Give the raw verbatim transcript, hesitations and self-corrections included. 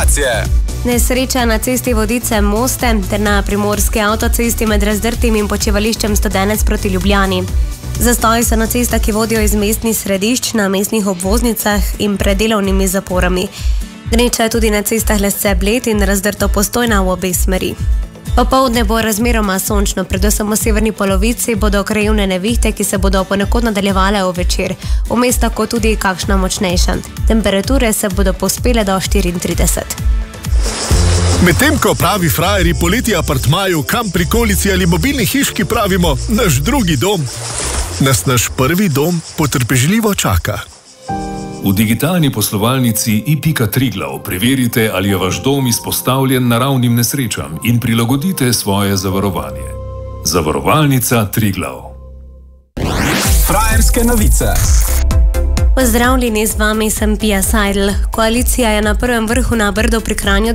informacije. Nesreča na cesti Vodice-Moste ter na primorski avtocesti med Razdrtim in Počivališčem Studenec proti Ljubljani. Zastoji so na cestah, ki vodijo iz mestnih središč, na mestnih obvoznicah in pred delovnimi zaporami. Gneča je tudi na cestah Lesce-Bled in Razdrto-Postojna v obe smeri. Popoldne bo razmeroma sončno, predvsem v severni polovici bodo krajevne nevihte, ki se bodo ponekod nadaljevale v večer, vmes tako tudi kakšna močnejša. Temperature se bodo povzpele do štiriintrideset. Medtem ko pravi frajerji poleti apartmaju, kam prikolici ali mobilni hiški pravimo naš drugi dom, nas naš prvi dom potrpežljivo čaka. V digitalni poslovalnici i pika Triglav preverite, ali je vaš dom izpostavljen naravnim nesrečam in prilagodite svoje zavarovanje. Zavarovalnica Triglav. Frajerske novice. Pozdravljeni, z vami sem Pia Seidel. Koalicija je na prvem vrhu na Brdu pri Kranju